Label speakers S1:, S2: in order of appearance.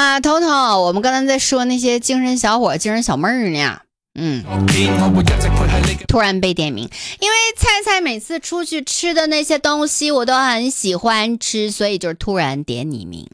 S1: 头头，我们刚才在说那些精神小伙、精神小妹儿呢。突然被点名，因为菜菜每次出去吃的那些东西我都很喜欢吃，所以就是突然点你名。